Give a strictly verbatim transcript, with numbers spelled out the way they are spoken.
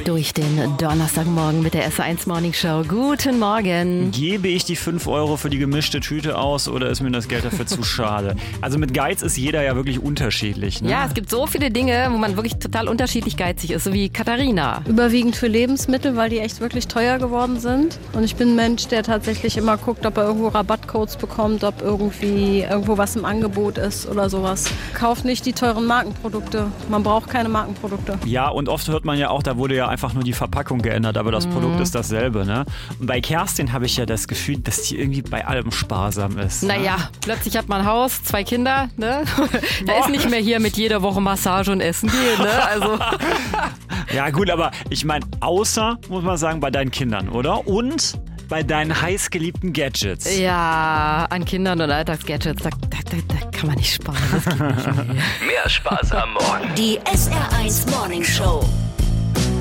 durch den Donnerstagmorgen mit der S eins Morning Show. Guten Morgen. Gebe ich die fünf Euro für die gemischte Tüte aus oder ist mir das Geld dafür zu schade? Also mit Geiz ist jeder ja wirklich unterschiedlich. Ne? Ja, es gibt so viele Dinge, wo man wirklich total unterschiedlich geizig ist, so wie Katharina. Überwiegend für Lebensmittel, weil die echt wirklich teuer geworden sind. Und ich bin ein Mensch, der tatsächlich immer guckt, ob er irgendwo Rabattcodes bekommt, ob irgendwie irgendwo was im Angebot ist oder sowas. Kauft nicht die teuren Markenprodukte. Man braucht keine Markenprodukte. Ja, und oft hört man ja auch, da wurde ja einfach nur die Verpackung geändert, aber das mhm. Produkt ist dasselbe. Ne? Und bei Kerstin habe ich ja das Gefühl, dass die irgendwie bei allem sparsam ist. Naja, ne? Plötzlich hat man ein Haus, zwei Kinder. Ne? Da ist nicht mehr hier mit jeder Woche Massage und Essen gehen. Ne? Also. Ja gut, aber ich meine, außer, muss man sagen, bei deinen Kindern, oder? Und bei deinen heißgeliebten Gadgets. Ja, an Kindern und Alltagsgadgets, da, da, da, da kann man nicht sparen. Das geht nicht mehr. Mehr Spaß am Morgen. Die S R eins Morning Show.